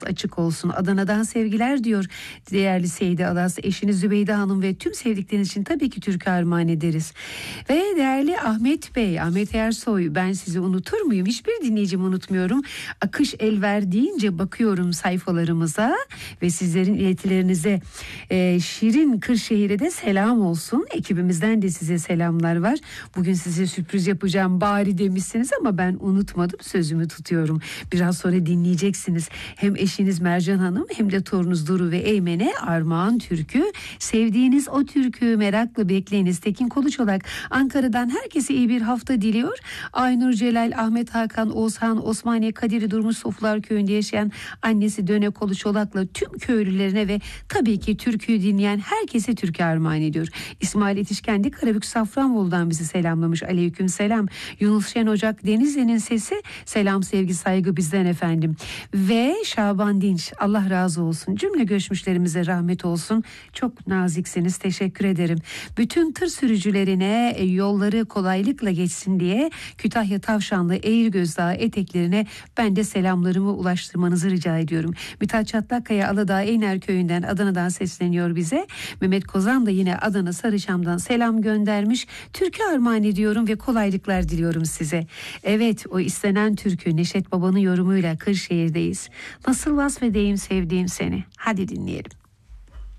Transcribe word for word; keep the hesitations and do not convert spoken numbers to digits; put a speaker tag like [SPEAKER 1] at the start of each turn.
[SPEAKER 1] açık olsun. Adana'dan sevgiler diyor değerli Seydi Alas, eşiniz Zübeyde Hanım ve tüm sevdikleriniz için tabii ki Türk'ü armağan ederiz. Ve değerli Ahmet Bey, Ahmet Ersoy, ben sizi unutur muyum? Hiçbir dinleyicimi unutmuyorum. Akış el ver deyince bakıyorum sayfalarımıza ve sizlerin iletilerinize e, Şirin Kırşehir'e de selam olsun. Ekibimizden de size selamlar var. Bugün size sürpriz yapacağım bari demişsiniz ama ben unutmadım, sözümü tutuyorum. Biraz sonra dinleyeceksiniz. Hem eşiniz Mercan Hanım hem de torununuz Duru ve Eymen'e armağan türkü. Sevdiğiniz o türkü merakla bekleyiniz. Tekin Koluçolak Ankara'dan herkese iyi bir hafta diliyor. Aynur Celal, Ahmet Hakan, Oğuzhan, Osmaniye Kadiri Durmuş Soflar Köyü'nde yaşayan annesi Döne Koluçolak'la tüm köylülerine ve tabii ki türküyü dinleyen herkese türkü armağan ediyor. İsmail Yetişkendi Karabük Safranbolu'dan bizi selamlamış. Aleyküm selam. Yunus Şen Ocak Denizli'nin sesi, selam sevgi saygı bizden efendim. Ve Şaban Dinç, Allah razı olsun. Cümle göçmüşlerimize rahmet olsun. Çok naziksiniz, teşekkür ederim. Bütün tır sürücülerine yolları kolaylıkla geçsin diye Kütahya Tavşanlı Eğirgöz Dağı eteklerine ben de selamlarımı ulaştırmanızı rica ediyorum. Mithat Çatlakkaya Aladağ Eyner Köyü'nden, Adana'dan sesleniyor bize. Mehmet Kozan da yine Adana Sarıçam'dan selam göndermiş. Türkü armağan ediyorum ve kolaylıklar diliyorum size. Evet, o istenen türkü Neşet Baba'nın yorumuyla Kırşehir'deyiz. Nasıl vasfedeyim sevdiğim seni? Hadi dinleyelim.